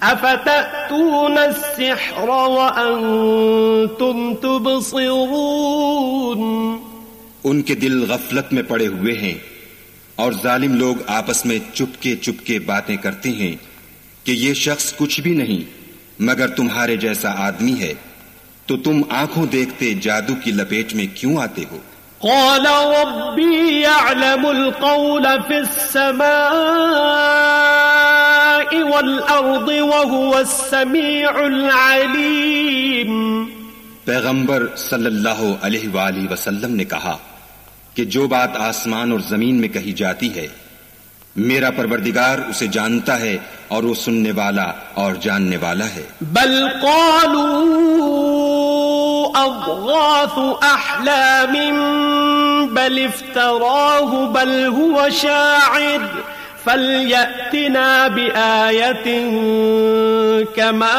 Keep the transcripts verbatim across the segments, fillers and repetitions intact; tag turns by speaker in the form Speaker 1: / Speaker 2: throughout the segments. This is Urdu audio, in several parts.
Speaker 1: افتأتون السحر وانتم تبصرون.
Speaker 2: ان کے دل غفلت میں پڑے ہوئے ہیں اور ظالم لوگ آپس میں چپکے چپکے باتیں کرتے ہیں کہ یہ شخص کچھ بھی نہیں مگر تمہارے جیسا آدمی ہے، تو تم آنکھوں دیکھتے جادو کی لپیٹ میں کیوں آتے ہو؟
Speaker 1: قال ربي يعلم القول في السماء والأرض وهو السميع العليم.
Speaker 2: پیغمبر صلی اللہ علیہ وآلہ وسلم نے کہا کہ جو بات آسمان اور زمین میں کہی جاتی ہے میرا پروردگار اسے جانتا ہے اور وہ سننے والا اور جاننے والا ہے.
Speaker 1: بل قالوا اضغاث احلام بل افتراه بل هو شاعر فليأتنا بآية كما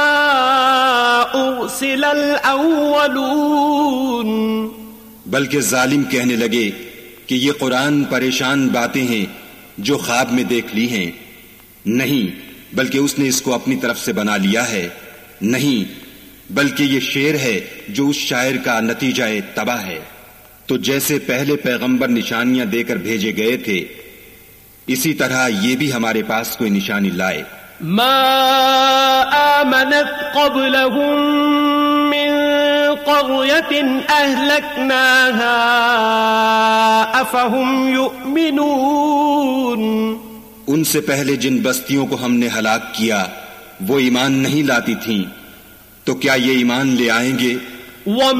Speaker 1: أرسل الأولون.
Speaker 2: بلکہ ظالم کہنے لگے کہ یہ قرآن پریشان باتیں ہیں جو خواب میں دیکھ لی ہیں. نہیں بلکہ اس نے اس کو اپنی طرف سے بنا لیا ہے. نہیں بلکہ یہ شعر ہے جو اس شاعر کا نتیجہ تباہ ہے. تو جیسے پہلے پیغمبر نشانیاں دے کر بھیجے گئے تھے اسی طرح یہ بھی ہمارے پاس کوئی نشانی لائے.
Speaker 1: ما آمنت قبلهم من قرية أهلكناها أفهم يؤمنون.
Speaker 2: ان سے پہلے جن بستیوں کو ہم نے ہلاک کیا وہ ایمان نہیں لاتی تھیں تو کیا یہ ایمان لے آئیں گے؟